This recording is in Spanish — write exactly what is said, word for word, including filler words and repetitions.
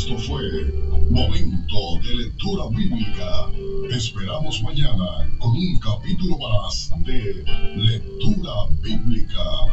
Esto fue Momento de Lectura Bíblica. Te esperamos mañana con un capítulo más de Lectura Bíblica.